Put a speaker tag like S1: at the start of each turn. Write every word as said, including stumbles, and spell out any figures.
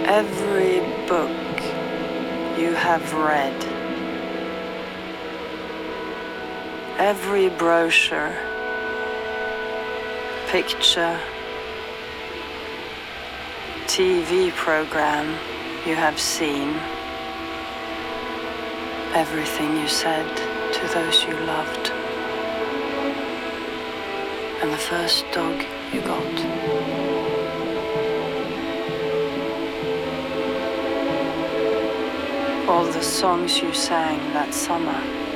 S1: Every book you have read, every brochure, picture, T V program you have seen, everything you said to those you loved, and the first dog you got. All the songs you sang that summer.